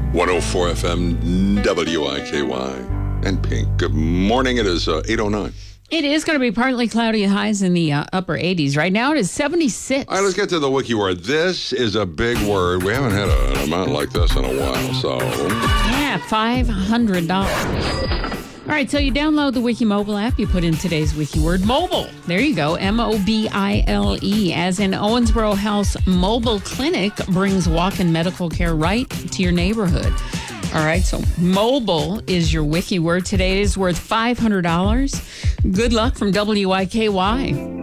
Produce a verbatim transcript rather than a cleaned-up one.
one oh four F M W I K Y and Pink. Good morning. It is uh, eight oh nine. It is going to be partly cloudy, highs in the uh, upper eighties. Right now it is seventy-six. All right, let's get to the wiki word. This is a big word. We haven't had a, an amount like this in a while, so. Yeah, five hundred dollars. All right, so you download the Wiki mobile app. You put in today's wiki word, mobile. There you go, M O B I L E. As in Owensboro Health's mobile clinic brings walk-in medical care right to your neighborhood. All right, so mobile is your wiki word. Today it is worth five hundred dollars. Good luck from W I K Y.